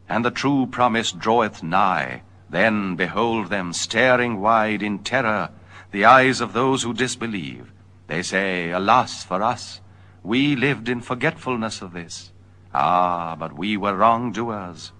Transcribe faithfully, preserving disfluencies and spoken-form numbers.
and the true promise draweth nigh. Then behold them staring wide in terror, the eyes of those who disbelieve. They say, Alas for us! We lived in forgetfulness of this. Ah, but we were wrongdoers.